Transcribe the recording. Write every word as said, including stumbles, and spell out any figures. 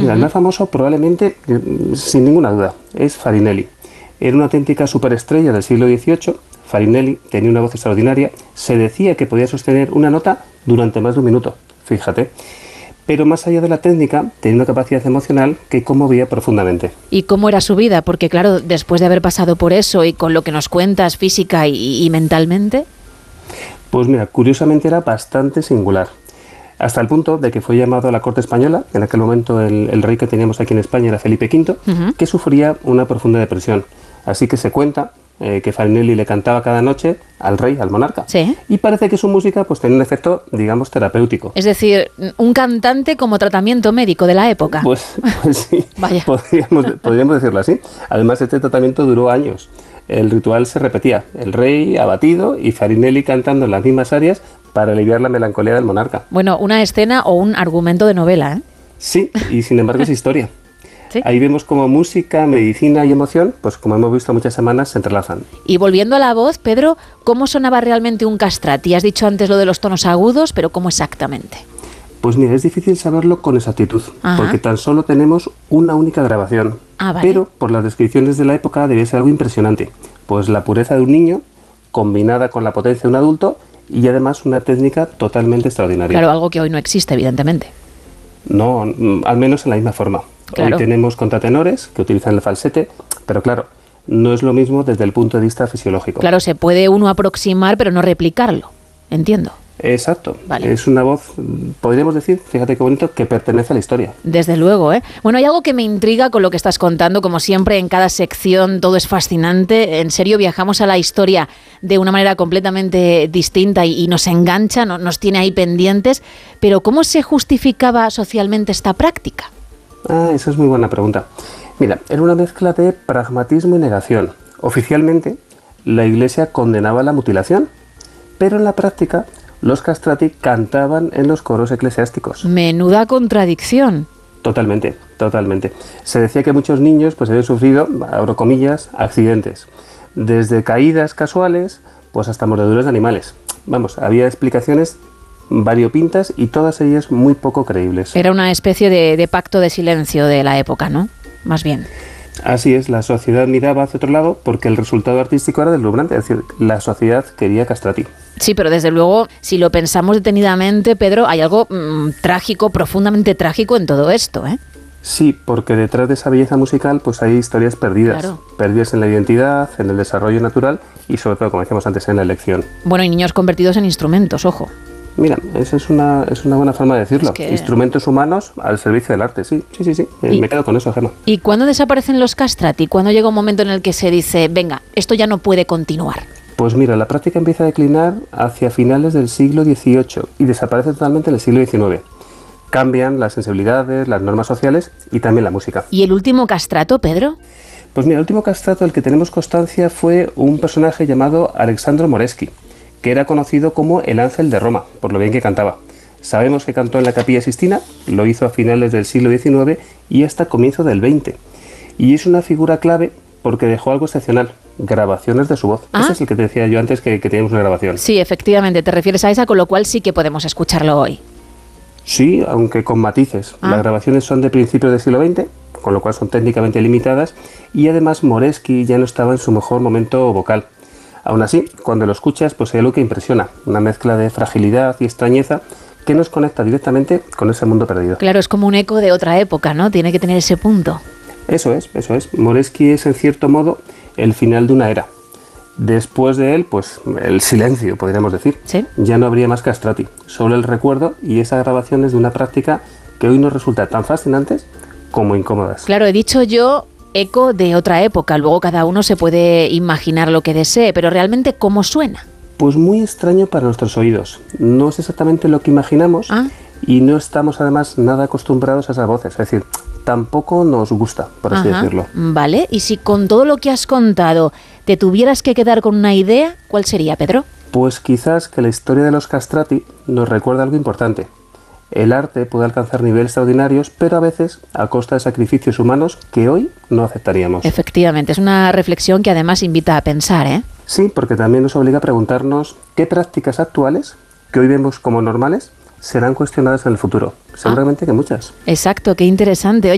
Mira, uh-huh. el más famoso probablemente, sin ninguna duda, es Farinelli. Era una auténtica superestrella del siglo dieciocho. Farinelli tenía una voz extraordinaria. Se decía que podía sostener una nota durante más de un minuto, fíjate. Pero más allá de la técnica, tenía una capacidad emocional que conmovía profundamente. ¿Y cómo era su vida? Porque claro, después de haber pasado por eso y con lo que nos cuentas física y, y mentalmente... Pues mira, curiosamente era bastante singular. Hasta el punto de que fue llamado a la corte española, en aquel momento el, el rey que teníamos aquí en España era Felipe quinto, uh-huh. que sufría una profunda depresión. Así que se cuenta eh, que Farinelli le cantaba cada noche al rey, al monarca. ¿Sí? Y parece que su música pues tenía un efecto, digamos, terapéutico. Es decir, un cantante como tratamiento médico de la época. Pues, pues sí, Vaya. Podríamos, podríamos decirlo así. Además, este tratamiento duró años. El ritual se repetía, el rey abatido y Farinelli cantando en las mismas áreas para aliviar la melancolía del monarca. Bueno, una escena o un argumento de novela, ¿eh? Sí, y sin embargo es historia. ¿Sí? Ahí vemos cómo música, medicina y emoción, pues como hemos visto muchas semanas, se entrelazan. Y volviendo a la voz, Pedro, ¿cómo sonaba realmente un castrati? Has dicho antes lo de los tonos agudos, pero ¿cómo exactamente? Pues mira, es difícil saberlo con exactitud, Ajá. porque tan solo tenemos una única grabación. Ah, vale. Pero por las descripciones de la época debía ser algo impresionante, pues la pureza de un niño combinada con la potencia de un adulto y además una técnica totalmente extraordinaria. Claro, algo que hoy no existe, evidentemente. No, al menos en la misma forma. Claro. Hoy tenemos contratenores que utilizan el falsete, pero claro, no es lo mismo desde el punto de vista fisiológico. Claro, se puede uno aproximar, pero no replicarlo. Entiendo. Exacto. Vale. Es una voz, podríamos decir, fíjate qué bonito, que pertenece a la historia. Desde luego, ¿eh? Bueno, hay algo que me intriga con lo que estás contando, como siempre en cada sección todo es fascinante. En serio, viajamos a la historia de una manera completamente distinta y, y nos engancha, no, nos tiene ahí pendientes. Pero ¿cómo se justificaba socialmente esta práctica? Ah, esa es muy buena pregunta. Mira, era una mezcla de pragmatismo y negación. Oficialmente, la Iglesia condenaba la mutilación, pero en la práctica los castrati cantaban en los coros eclesiásticos. Menuda contradicción. Totalmente, totalmente. Se decía que muchos niños pues habían sufrido, abro comillas, accidentes. Desde caídas casuales, pues hasta mordeduras de animales. Vamos, había explicaciones variopintas y todas ellas muy poco creíbles. Era una especie de, de pacto de silencio de la época, ¿no? Más bien. Así es, la sociedad miraba hacia otro lado porque el resultado artístico era deslumbrante, es decir, la sociedad quería castrati. Sí, pero desde luego, si lo pensamos detenidamente, Pedro, hay algo mmm, trágico, profundamente trágico en todo esto, ¿eh? Sí, porque detrás de esa belleza musical pues hay historias perdidas, claro. perdidas en la identidad, en el desarrollo natural y sobre todo, como decíamos antes, en la elección. Bueno, y niños convertidos en instrumentos, ojo. Mira, esa es una, es una buena forma de decirlo. Es que... Instrumentos humanos al servicio del arte, sí, sí, sí, sí. Y, me quedo con eso, Gemma. ¿Y cuándo desaparecen los castrati? ¿Cuándo llega un momento en el que se dice, venga, esto ya no puede continuar? Pues mira, la práctica empieza a declinar hacia finales del siglo dieciocho y desaparece totalmente en el siglo diecinueve. Cambian las sensibilidades, las normas sociales y también la música. ¿Y el último castrato, Pedro? Pues mira, el último castrato del que tenemos constancia fue un personaje llamado Alessandro Moreschi, que era conocido como el Ángel de Roma, por lo bien que cantaba. Sabemos que cantó en la Capilla Sixtina, lo hizo a finales del siglo diecinueve y hasta comienzo del veinte. Y es una figura clave porque dejó algo excepcional, grabaciones de su voz. ¿Ah? Ese es el que te decía yo antes que, que teníamos una grabación. Sí, efectivamente, te refieres a esa, con lo cual sí que podemos escucharlo hoy. Sí, aunque con matices. ¿Ah? Las grabaciones son de principios del siglo veinte, con lo cual son técnicamente limitadas, y además Moreschi ya no estaba en su mejor momento vocal. Aún así, cuando lo escuchas, pues hay algo que impresiona, una mezcla de fragilidad y extrañeza que nos conecta directamente con ese mundo perdido. Claro, es como un eco de otra época, ¿no? Tiene que tener ese punto. Eso es, eso es. Moreschi es, en cierto modo, el final de una era. Después de él, pues el silencio, podríamos decir. ¿Sí? Ya no habría más castrati, solo el recuerdo y esas grabaciones de una práctica que hoy nos resulta tan fascinantes como incómodas. Claro, he dicho yo eco de otra época, luego cada uno se puede imaginar lo que desee, pero realmente ¿cómo suena? Pues muy extraño para nuestros oídos. No es exactamente lo que imaginamos ¿Ah? y no estamos además nada acostumbrados a esas voces, es decir, tampoco nos gusta, por así Ajá, decirlo. Vale, y si con todo lo que has contado te tuvieras que quedar con una idea, ¿cuál sería, Pedro? Pues quizás que la historia de los castrati nos recuerda algo importante. El arte puede alcanzar niveles extraordinarios, pero a veces a costa de sacrificios humanos que hoy no aceptaríamos. Efectivamente, es una reflexión que además invita a pensar, ¿eh? Sí, porque también nos obliga a preguntarnos qué prácticas actuales, que hoy vemos como normales, serán cuestionadas en el futuro. Seguramente ah, que muchas. Exacto, qué interesante. Oye,